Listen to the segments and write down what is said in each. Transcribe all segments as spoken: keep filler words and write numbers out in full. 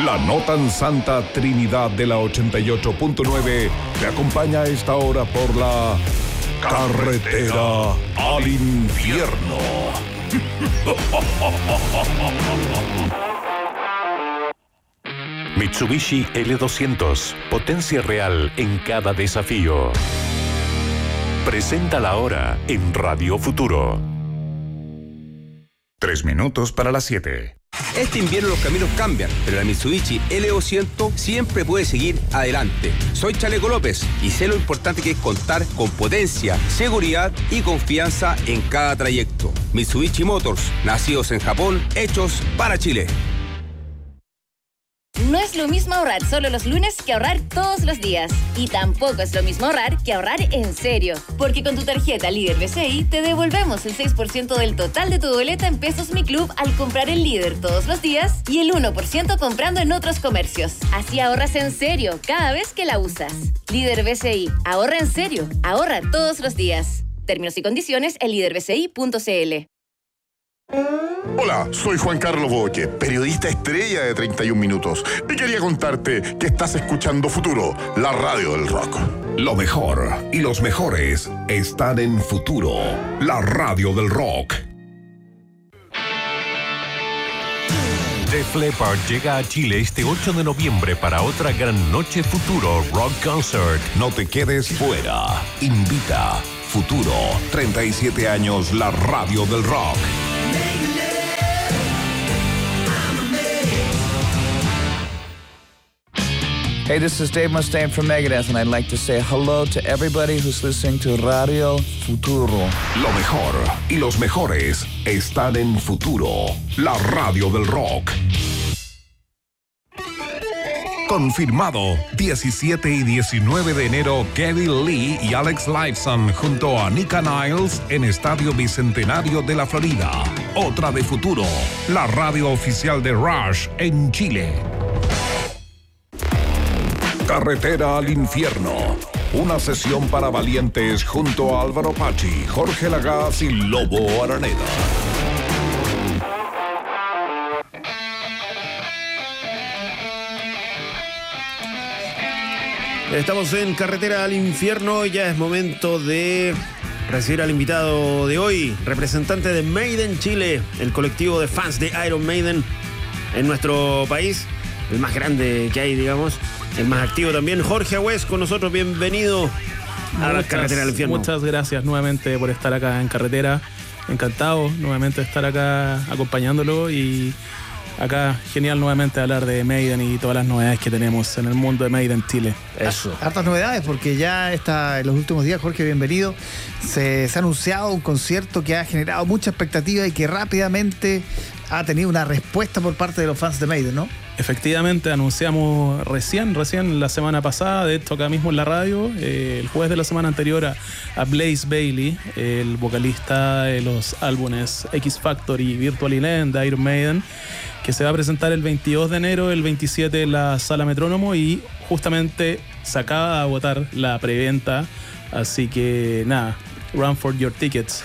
La no tan santa Trinidad de la ochenta y ocho punto nueve te acompaña a esta hora por la carretera al infierno. Mitsubishi L doscientos, potencia real en cada desafío. Presenta la hora en Radio Futuro. Tres minutos para las siete. Este invierno los caminos cambian, pero la Mitsubishi L doscientos siempre puede seguir adelante. Soy Chaleco López y sé lo importante que es contar con potencia, seguridad y confianza en cada trayecto. Mitsubishi Motors, nacidos en Japón, hechos para Chile. No es lo mismo ahorrar solo los lunes que ahorrar todos los días. Y tampoco es lo mismo ahorrar que ahorrar en serio. Porque con tu tarjeta Líder B C I te devolvemos el seis por ciento del total de tu boleta en Pesos Mi Club al comprar en Líder todos los días y el uno por ciento comprando en otros comercios. Así ahorras en serio cada vez que la usas. Líder B C I. Ahorra en serio. Ahorra todos los días. Términos y condiciones en líder b c i punto c l. Hola, soy Juan Carlos Boque, periodista estrella de treinta y un minutos. Y quería contarte que estás escuchando Futuro, la radio del rock. Lo mejor y los mejores están en Futuro, la radio del rock. Def Leppard llega a Chile este ocho de noviembre para otra gran noche Futuro Rock Concert. No te quedes fuera. Invita Futuro, treinta y siete años, la radio del rock. Hey, this is Dave Mustaine from Megadeth, and I'd like to say hello to everybody who's listening to Radio Futuro. Lo mejor y los mejores están en Futuro, la radio del rock. Confirmado, diecisiete y diecinueve de enero, Geddy Lee y Alex Lifeson junto a Nika Niles en Estadio Bicentenario de la Florida. Otra de Futuro, la radio oficial de Rush en Chile. Carretera al infierno. Una sesión para valientes junto a Álvaro Pachi, Jorge Lagaz y Lobo Araneda. Estamos en Carretera al Infierno y ya es momento de recibir al invitado de hoy, representante de Maiden Chile, el colectivo de fans de Iron Maiden en nuestro país, el más grande que hay, digamos, el más activo también. Jorge Agüez con nosotros, bienvenido a la Carretera al Infierno. Muchas gracias nuevamente por estar acá en Carretera, encantado nuevamente de estar acá acompañándolo y acá genial nuevamente hablar de Maiden y todas las novedades que tenemos en el mundo de Maiden Chile. Eso. Hartas novedades porque ya está en los últimos días, Jorge, bienvenido. Se, se ha anunciado un concierto que ha generado mucha expectativa y que rápidamente ha tenido una respuesta por parte de los fans de Maiden, ¿no? Efectivamente, anunciamos recién, recién la semana pasada, de hecho acá mismo en la radio, eh, el jueves de la semana anterior a, a Blaze Bayley, el vocalista de los álbumes X Factor y Virtual Island de Iron Maiden, que se va a presentar el veintidós de enero, el veintisiete en la Sala Metrónomo y justamente se acaba de agotar la preventa, así que nada, run for your tickets.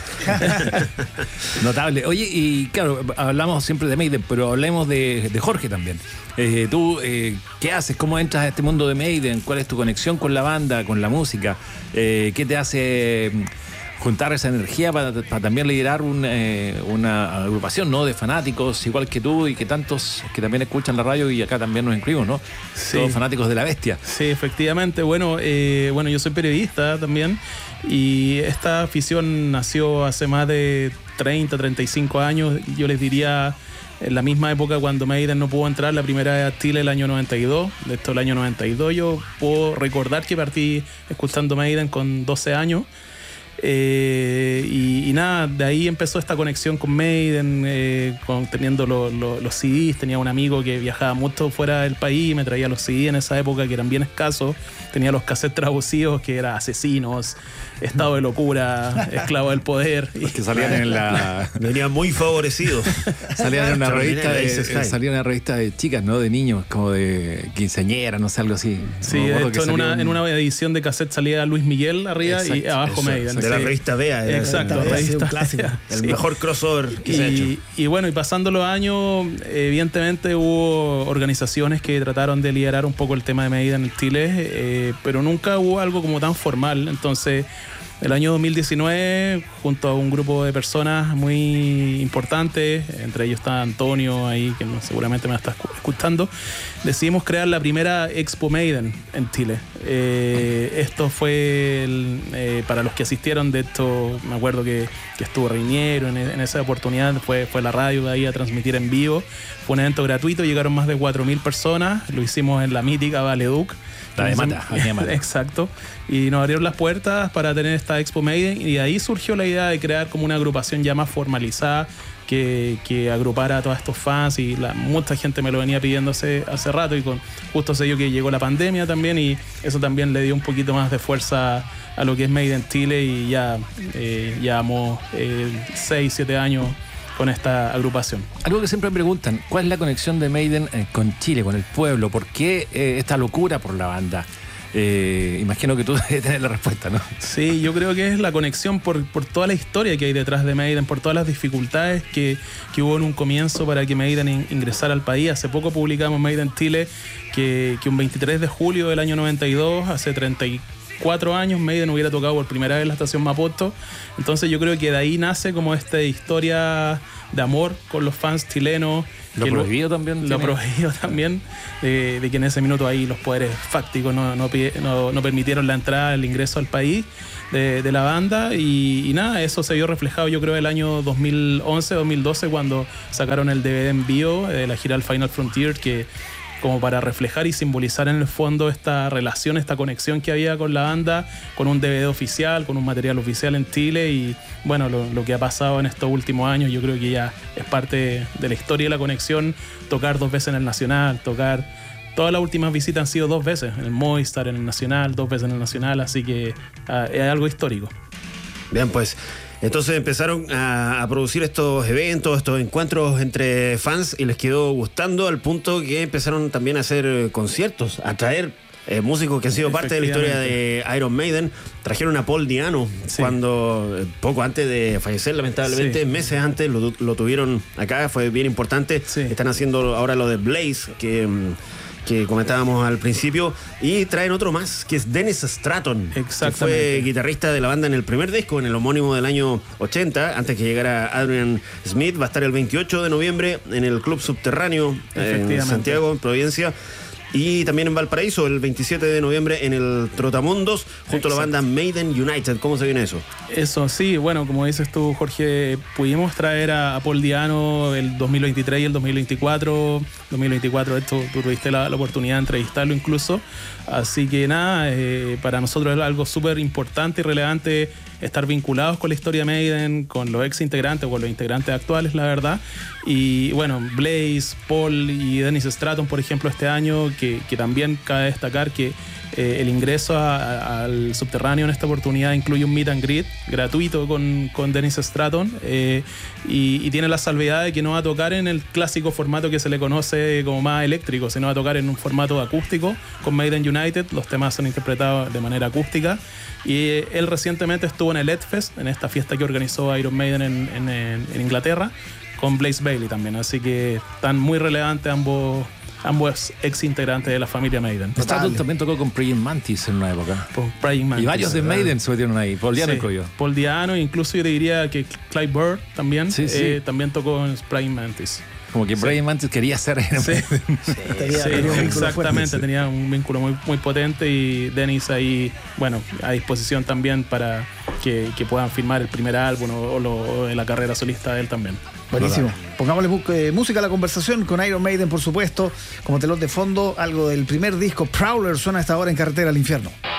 Notable. Oye, y claro, hablamos siempre de Maiden, pero hablemos de, de Jorge también. Eh, tú, eh, ¿qué haces? ¿Cómo entras a este mundo de Maiden? ¿Cuál es tu conexión con la banda, con la música? Eh, ¿Qué te hace juntar esa energía para, para también liderar un, eh, una agrupación, ¿no?, de fanáticos igual que tú y que tantos que también escuchan la radio y acá también nos incluimos, ¿no? Sí. Todos fanáticos de la bestia. Sí, efectivamente. Bueno, eh, bueno, yo soy periodista también y esta afición nació hace más de treinta, treinta y cinco años. Yo les diría en la misma época cuando Maiden no pudo entrar la primera vez a Chile el año noventa y dos. De esto el año noventa y dos yo puedo recordar que partí escuchando Maiden con doce años. Eh, y, y nada, de ahí empezó esta conexión con Maiden, eh, con, teniendo lo, lo, los C Ds. Tenía un amigo que viajaba mucho fuera del país y me traía los C Ds en esa época que eran bien escasos. Tenía los cassettes traducidos que era Asesinos, Estado de Locura, Esclavo del Poder. Los que salían en la... Venían muy favorecidos. Salían en una revista de, salían en una revista de chicas, ¿no? De niños, como de quinceañera, no sé, algo así. Sí, de hecho en una, en una edición de cassette salía Luis Miguel arriba. Exacto, y abajo eso, Maiden. De la sí. revista Bea. Exacto, Bea, revista un clásico. Bea, El sí. mejor crossover que y, se ha hecho. Y bueno, y pasando los años, evidentemente hubo organizaciones que trataron de liderar un poco el tema de Maiden en Chile, eh, pero nunca hubo algo como tan formal. Entonces, el año dos mil diecinueve, junto a un grupo de personas muy importantes, entre ellos está Antonio ahí, que no, seguramente me está escuchando, decidimos crear la primera Expo Maiden en Chile. Eh, esto fue, el, eh, para los que asistieron, de esto me acuerdo que, que estuvo Reiniero en, en esa oportunidad, fue, fue la radio de ahí a transmitir en vivo. Fue un evento gratuito, llegaron más de cuatro mil personas, lo hicimos en la mítica Valeduc. La de Mata, la de Mata. Exacto. Y nos abrieron las puertas para tener esta Expo Maiden, y de ahí surgió la idea de crear como una agrupación ya más formalizada que, que agrupara a todos estos fans, y la, mucha gente me lo venía pidiendo hace, hace rato, y con justo se dio que llegó la pandemia también, y eso también le dio un poquito más de fuerza a lo que es Maiden Chile, y ya eh, llevamos eh, seis, siete años con esta agrupación. Algo que siempre me preguntan, ¿cuál es la conexión de Maiden eh, con Chile, con el pueblo? ¿Por qué eh, esta locura por la banda? Eh, imagino que tú debes tener la respuesta, ¿no? Sí, yo creo que es la conexión por, por toda la historia que hay detrás de Maiden, por todas las dificultades que, que hubo en un comienzo para que Maiden in, ingresara al país. Hace poco publicamos Maiden Chile, que, que un veintitrés de julio del año noventa y dos, hace treinta y cuatro años, Maiden hubiera tocado por primera vez en la estación Mapocho. Entonces yo creo que de ahí nace como esta historia de amor con los fans chilenos. Lo prohibido lo, también. Lo prohibido también, de, de que en ese minuto ahí los poderes fácticos no, no, no, no permitieron la entrada, el ingreso al país de, de la banda, y, y nada, eso se vio reflejado yo creo el año dos mil once, dos mil doce, cuando sacaron el D V D en vivo de la gira al Final Frontier, que como para reflejar y simbolizar en el fondo esta relación, esta conexión que había con la banda, con un D V D oficial, con un material oficial en Chile. Y bueno, lo, lo que ha pasado en estos últimos años, yo creo que ya es parte de la historia de la conexión. Tocar dos veces en el Nacional, tocar... Todas las últimas visitas han sido dos veces, en el Movistar, en el Nacional, dos veces en el Nacional, así que uh, es algo histórico. Bien, pues... Entonces empezaron a, a producir estos eventos, estos encuentros entre fans, y les quedó gustando al punto que empezaron también a hacer conciertos, a traer eh, músicos que han sido parte de la historia de Iron Maiden. Trajeron a Paul Diano, sí, cuando poco antes de fallecer, lamentablemente, sí, meses antes lo, lo tuvieron acá, fue bien importante. Sí. Están haciendo ahora lo de Blaze, que... que comentábamos al principio, y traen otro más, que es Dennis Stratton, que fue guitarrista de la banda en el primer disco, en el homónimo del año ochenta, antes que llegara Adrian Smith. Va a estar el veintiocho de noviembre en el Club Subterráneo en Santiago, en Providencia, y también en Valparaíso el veintisiete de noviembre en el Trotamundos, junto Exacto. a la banda Maiden United. ¿Cómo se viene eso? Eso, sí, bueno, como dices tú, Jorge, pudimos traer a, a Paul Diano el dos mil veintitrés y el dos mil veinticuatro. dos mil veinticuatro, esto tú tuviste la, la oportunidad de entrevistarlo incluso. Así que nada, eh, para nosotros es algo súper importante y relevante estar vinculados con la historia de Maiden, con los ex integrantes o con los integrantes actuales, la verdad. Y bueno, Blaze, Paul y Dennis Stratton, por ejemplo, este año, que, que también cabe destacar que eh, el ingreso a, a, al subterráneo en esta oportunidad incluye un meet and greet gratuito con, con Dennis Stratton, eh, y, y tiene la salvedad de que no va a tocar en el clásico formato que se le conoce como más eléctrico, sino va a tocar en un formato acústico con Maiden United. Los temas son interpretados de manera acústica, y eh, él recientemente estuvo en el Edfest, en esta fiesta que organizó Iron Maiden en, en, en Inglaterra, con Blaze Bayley también, así que están muy relevantes ambos ambos ex integrantes de la familia Maiden. Stratton también tocó con Praying Mantis en una época. Con Praying Mantis. Y varios de Maiden se metieron ahí. Paul Diano, sí, creo yo. Paul Diano, incluso yo te diría que Clive Burr también, sí, sí. Eh, también tocó en Praying Mantis. Como que sí. Praying Mantis quería ser Iron sí. Maiden. Sí, tenía, sí, tenía exactamente, fuerte, tenía un vínculo muy, muy potente, y Dennis ahí, bueno, a disposición también para que, que puedan firmar el primer álbum o, o, lo, o la carrera solista de él también. Buenísimo. Pongámosle eh, música a la conversación con Iron Maiden, por supuesto, como telón de fondo, algo del primer disco. Prowler suena a esta hora en Carretera al Infierno.